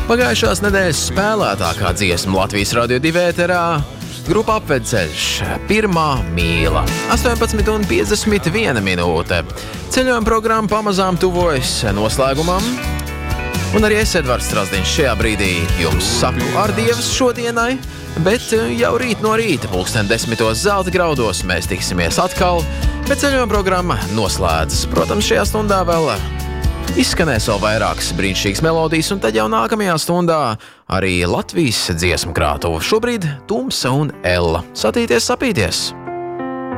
Pagājušās nedēļas spēlētākā dziesma Latvijas Radio 2 ēterā grupa Apvedceļš, Pirmā mīla, 18:51 minūte. Ceļojuma programma pamazām tuvojas noslēgumam, un arī es, Edvards Strasdiņš, šajā brīdī jums saku ar Dievs šodienai, bet jau rīt no rīta 10:00 Zelta graudos mēs tiksimies atkal, bet ceļojuma programma noslēdzas. Protams, šajā stundā vēl izskanēs vēl vairākas brīnišķīgas melodijas, un tad jau nākamajā stundā arī Latvijas dziesmu krātuve. Šobrīd Tumsa un Ella. Satīties, sapīties!